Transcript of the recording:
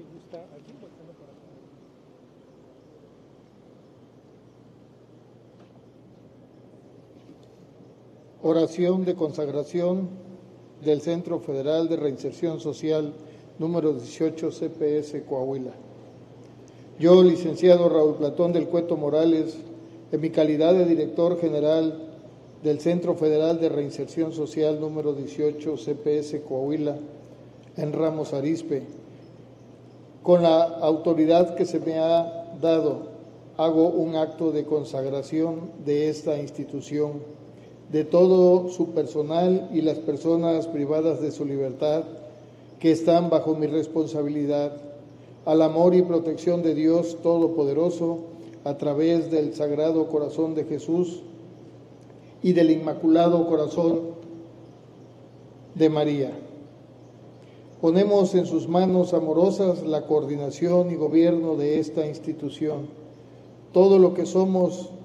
si gusta aquí, volteando para acá. Oración de consagración del Centro Federal de Reinserción Social número 18 CPS Coahuila. Yo, licenciado Raúl Platón del Cueto Morales, en mi calidad de director general del Centro Federal de Reinserción Social número 18 CPS Coahuila, en Ramos Arizpe, con la autoridad que se me ha dado, hago un acto de consagración de esta institución, de todo su personal y las personas privadas de su libertad que están bajo mi responsabilidad, al amor y protección de Dios Todopoderoso a través del Sagrado Corazón de Jesús y del Inmaculado Corazón de María. Ponemos en sus manos amorosas la coordinación y gobierno de esta institución. Todo lo que somos